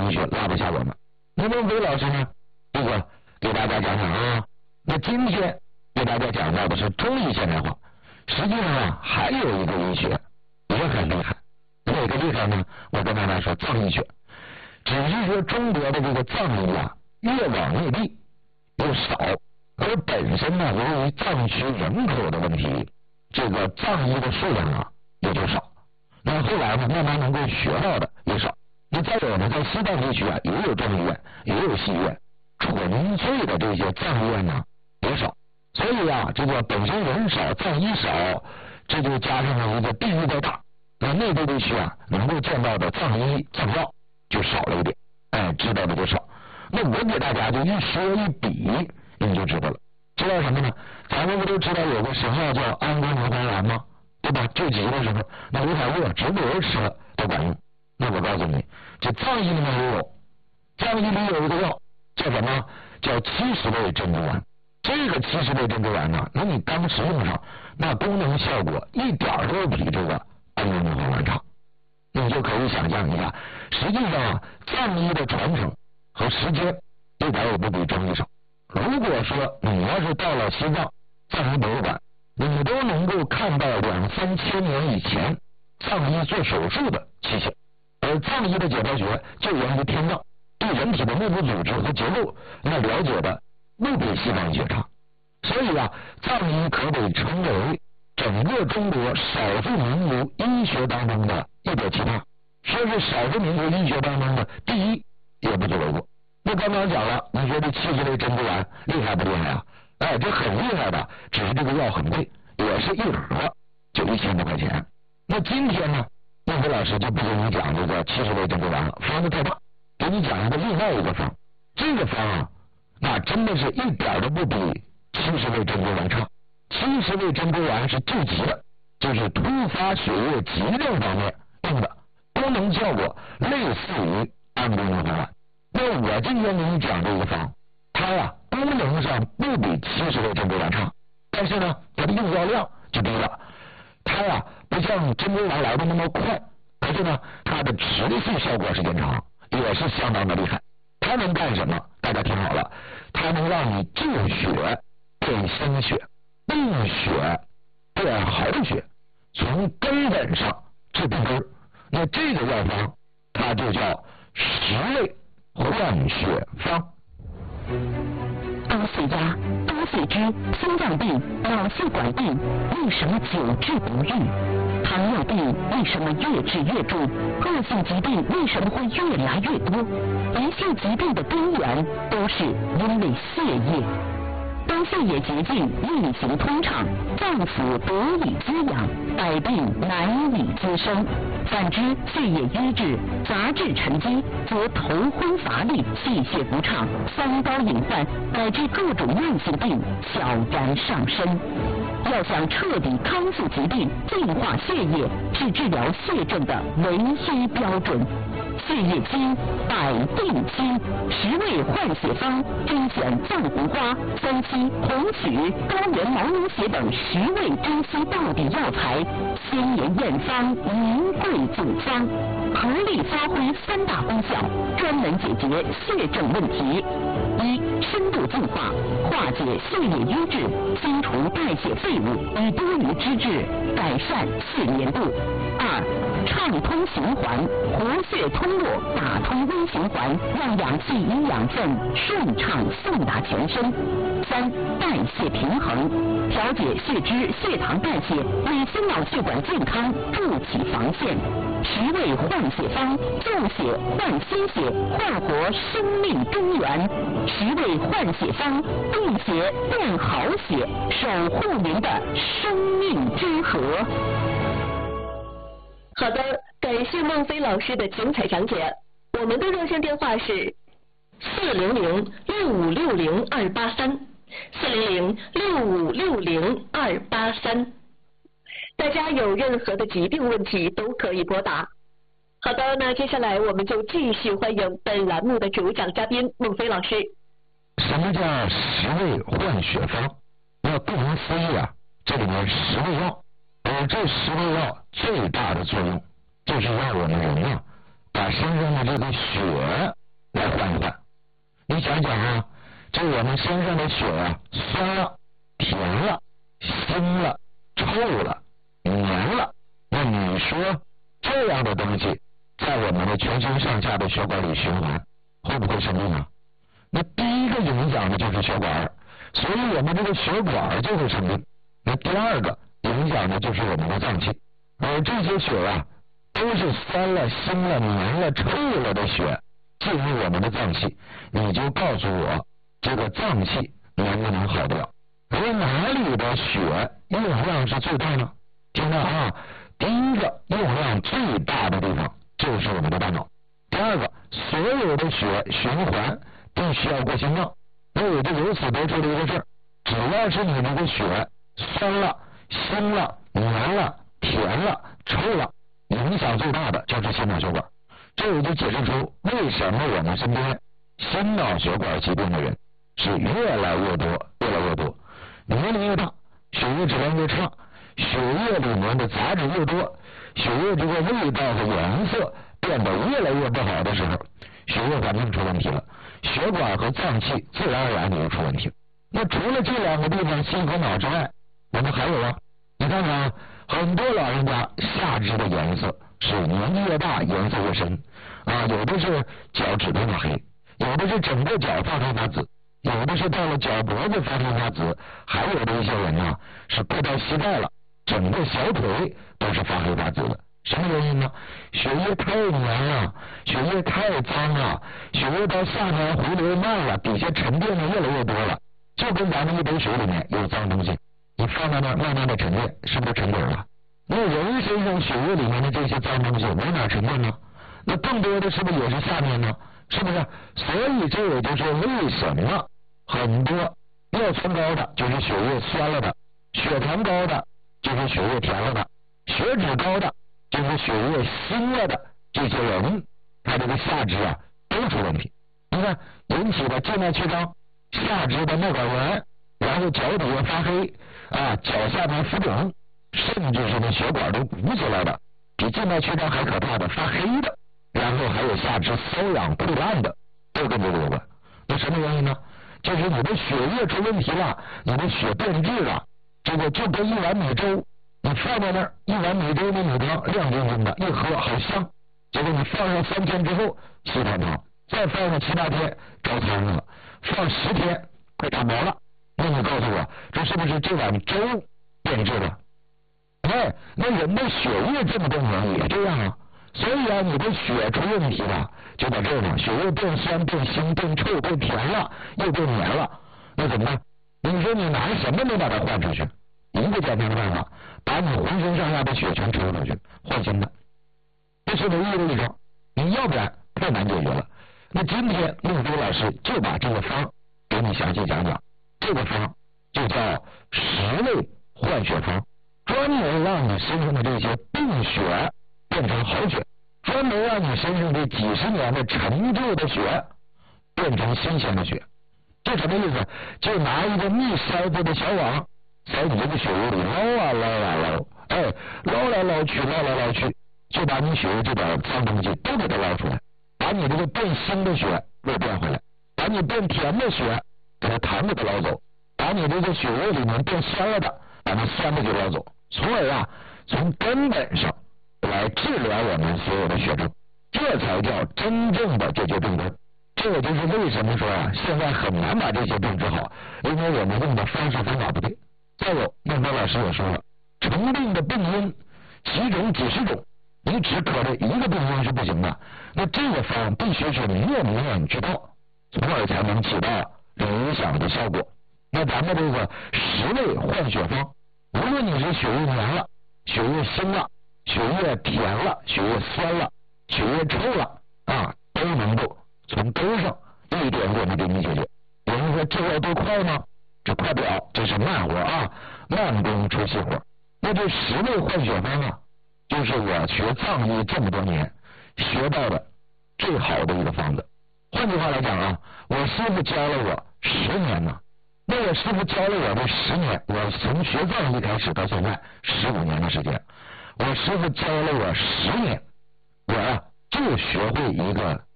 医学拉不下我们。那孟非老师呢，这个给大家讲讲啊。那今天给大家讲到的是中医现代化，实际上啊还有一个医学也很厉害。哪个厉害呢？我跟大家说藏医学。只是说中国的这个藏医啊，越往内地又少，而本身呢，由于藏区人口的问题，这个藏医的数量啊也就少。那后来呢，慢慢能够学到的也少。你再有呢，在西藏地区啊，也有中医院，也有西医院，纯粹的这些藏医院呢也少。所以啊，这个本身人少，藏医少，这就加上了一个地域再大，那内地地区啊，能够见到的藏医藏药就少了一点，知道的就少。那我给大家就一说一比，你就知道了。知道什么呢？咱们不都知道有个神药叫安宫牛黄丸吗？对吧？救急的时候，那刘海饿，植物人吃了都管用。那我告诉你，这藏医里面也有，藏医里有一个药叫什么？叫70味珍珠丸。这个70味珍珠丸呢，那你刚使用上，那功能效果一点都不比这个安宫牛黄丸差。你就可以想象一下，实际上啊，藏医的传承和时间一点也不比中医少。如果说你要是到了西藏藏医博物馆，你都能够看到2、3千年以前藏医做手术的器械。而藏医的解剖学就源于天葬，对人体的内部组织和结构那了解的不比西方医学差。所以啊，藏医可被称为整个中国少数民族医学当中的一点奇葩，说是少数民族医学当中的第一也不足为过。那刚刚讲了，你说这70味珍珠丸厉害不厉害啊？这很厉害的，只是这个药很贵，也是一盒就1000多块钱。那今天呢，孟非老师就不给你讲这个70味珍珠丸了，方子太大，给你讲一个另外一个方。这个方啊，那真的是一点都不比70味珍珠丸差。70味珍珠丸是救急的，就是突发血液急症方面用的，功能效果类似于安宫牛黄丸。那我今天给你讲这个方，它呀功能上不比70味珍珠丸差，但是呢，它的用药量就低了。它呀不像珍珠丸来的那么快，可是呢，它的持续效果时间长，也是相当的厉害。它能干什么？大家听好了，它能让你净血变心血，病血变好血，从根本上治病根。那这个药方它就叫10味换血方。 高血压、高血脂、心脏病、脑血管病为什么久治不愈？糖尿病为什么越治越重？恶性疾病为什么会越来越多？一切疾病的根源都是因为血液。当血液洁净、运行通畅，脏腑得以滋养，百病难以滋生。反之，血液瘀滞、杂质沉积，则头昏乏力、气血不畅、三高隐患，乃至各种慢性病悄然上升。要想彻底康复疾病、净化血液，是治疗血症的唯一标准。血液清、百病清，10味换血方甄选藏红花、三七、红曲、高原毛牛血等10味珍稀到底药材，千年验方，名贵组方，合力发挥3大功效，专门解决血症问题：一、深度净化，化解血液瘀滞，清除代谢废物与多余脂质，改善血粘度；二、畅通循环，活血通络，打通微循环，让氧气与养分顺畅送达全身；三、代谢平衡，调节血脂、血糖代谢，为心脑血管健康筑起防线。10味换血方，救血换心血，焕活生命根源。10味换血方，病血变好血，守护您的生命之河。 好的，感谢孟非老师的精彩讲解。我们的热线电话是400-6560-283，400-6560-283。大家有任何的疾病问题都可以拨打。好的，那接下来我们就继续欢迎本栏目的主讲嘉宾孟非老师。 什么叫10味换血方？那顾名思义啊，这里面10味药，而这10味药最大的作用就是让我们人啊，把身上的这个血你想想啊，这我们身上的血啊，酸了、甜了、腥了、臭了、黏了，那你说这样的东西在我们的全身上下的血管里循环，会不会生病啊？那第一个影响的就是血管，所以我们这个血管就会生病。那第二个影响的就是我们的脏器，而这些血啊，都是酸了、腥了、黏了、臭了的血进入我们的脏器，你就告诉我这个脏器能不能好掉？而哪里的血用量是最大呢？听到啊，第一个用量最大的地方就是我们的大脑。第二个，所有的血循环必须要过心脏。那我就由此得出了一个事儿，只要是你那个血酸了、腥了、黏了、甜了、臭了，影响最大的就是心脑血管。这也就解释出为什么我们身边心脑血管疾病的人是越来越多，年龄越大，血液质量越差，血液里面的杂质越多，血液这个味道和颜色变得越来越不好的时候，血液环境出问题了，血管和脏器自然而然就出问题。那除了这两个地方心和脑之外，我们还有啊，你看看啊，很多老人家下肢的颜色是年纪越大颜色越深啊，有的是脚趾头发黑，有的是整个脚发黑发紫，有的是到了脚脖子发黑发紫，还有的一些人呢是快到膝盖了，整个小腿都是发黑发紫的。什么原因呢？血液太黏了，血液太脏了，血液到下面回流慢了，底下沉淀的越来越多了，就跟咱们一杯水里面有脏东西，你放在那慢慢的沉淀，是不是沉底了？那人身上血液里面的这些脏东西往哪沉淀呢？那更多的是不是也是下面呢？是不是？所以这也就是为什么很多尿酸高的就是血液酸了的，血糖高的就是血液甜了的，血脂高的就是血液腥了的，这些人他这个下肢啊都出问题。你看引起的静脉曲张、下肢的脉管炎，然后脚底下发黑啊，脚下面浮肿，甚至是那血管都鼓起来的，比静脉曲张还可怕的发黑的，然后还有下肢瘙痒溃烂的，都跟这个有关。那什么原因呢？就是你的血液出问题了，你的血变质了，这个就跟一碗米粥，你放在那儿，一碗米粥的米汤亮晶晶的，一喝好香，结果你放上3天之后稀汤汤，再放上7、8天着汤了，放10天快长毛了。那你告诉我，这是不是这碗粥变质了？哎，那人的血液这么多年也这样啊。所以啊，你的血出问题了，就在这儿呢，血液变酸、变腥、变臭、变甜了，又变黏了，那怎么办？你说你拿什么能把它换出去？一个简单的办法，把你浑身上下的血全抽出去，换新的，这是唯一的一招。你要不然太难解决了。那今天孟非老师就把这个方给你详细讲讲，这个方就叫10味换血方，专门让你身上的这些病血变成好血，专门让你身上这几十年的陈旧的血变成新鲜的血。这什么意思？就拿一个密筛子的小网，在你这个血液里捞啊捞啊捞，哎，捞来捞去，捞来捞去，就把你血液这点脏东西都给它捞出来，把你这个变腥的血给变回来，把你变甜的血给它糖给它捞走，把你这个血液里面变酸了的，把那酸的给捞走，从而啊，从根本上来治疗我们所有的血症，这才叫真正的解决病根。这也就是为什么说啊，现在很难把这些病治好，因为我们用的方式方法不对。再有，孟非老师也说了，成病的病因几种几十种，你只可着一个病因是不行的。那这个方必须是面面俱到，从而才能起到理想的效果。那咱们这个10味换血方，无论你是血液黏了、血液腥了、血液甜了、血液酸了、血液臭了啊，都能够从根上一点点的给你解决。有人说这要多快吗？这快不了，这是慢活啊，慢工出细活。那这10味换血方啊，就是我学藏医这么多年学到的最好的一个方子。换句话来讲啊，我师傅教了我10年呢。那我师傅教了我这10年，我从学藏医开始到现在15年的时间，我师傅教了我10年，我呀就学会一个